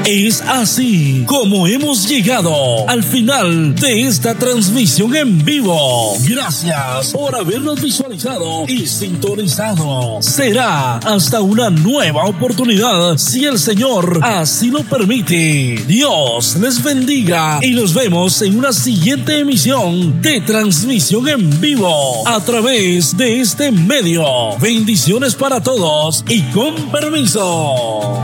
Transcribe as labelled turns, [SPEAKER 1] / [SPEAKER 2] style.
[SPEAKER 1] Es así como hemos llegado al final de esta transmisión en vivo. Gracias por habernos visualizado y sintonizado. Será hasta una nueva oportunidad, si el Señor así lo permite. Dios les bendiga y nos vemos en una siguiente emisión de transmisión en vivo a través de este medio. Bendiciones para todos y con permiso.